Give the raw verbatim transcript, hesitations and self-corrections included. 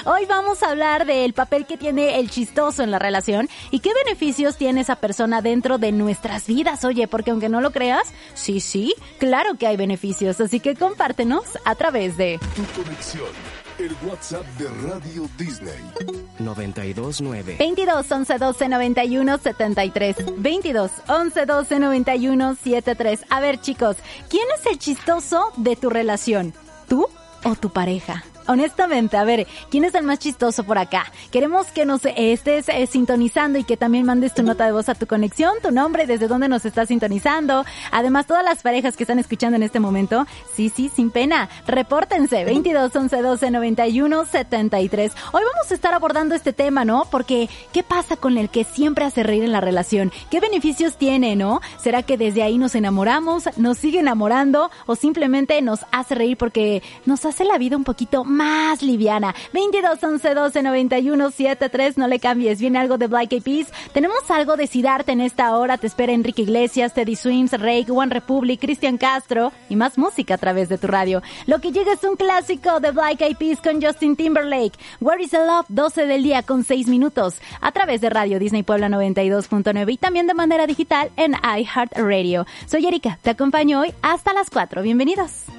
Hoy vamos a hablar del papel que tiene el chistoso en la relación y qué beneficios tiene esa persona dentro de nuestras vidas. Oye, porque aunque no lo creas, sí, sí, claro que hay beneficios. Así que compártenos a través de Tu conexión, el WhatsApp de Radio Disney. noventa y dos nueve. veintidós, once, doce, noventa y uno, setenta y tres. veintidós, once, doce, noventa y uno, setenta y tres. A ver, chicos, ¿quién es el chistoso de tu relación? ¿Tú o tu pareja? Honestamente, a ver, ¿quién es el más chistoso por acá? Queremos que nos estés eh, sintonizando y que también mandes tu nota de voz a tu conexión, tu nombre, desde dónde nos estás sintonizando. Además, todas las parejas que están escuchando en este momento, sí, sí, sin pena, repórtense. veintidós, once, doce, noventa y uno, setenta y tres. Hoy vamos a estar abordando este tema, ¿no? Porque, ¿qué pasa con el que siempre hace reír en la relación? ¿Qué beneficios tiene, no? ¿Será que desde ahí nos enamoramos, nos sigue enamorando o simplemente nos hace reír porque nos hace la vida un poquito más liviana? veintidós, once, doce, noventa y uno, setenta y tres, no le cambies. Viene algo de Black Eyed Peas. Tenemos algo de Siddhartha en esta hora. Te espera Enrique Iglesias, Teddy Swims, Rake, One Republic, Cristian Castro y más música a través de tu radio. Lo que llega es un clásico de Black Eyed Peas con Justin Timberlake. Where is the Love? doce del día con seis minutos a través de Radio Disney Puebla noventa y dos punto nueve y también de manera digital en iHeartRadio. Soy Erika, te acompaño hoy hasta las cuatro. Bienvenidos.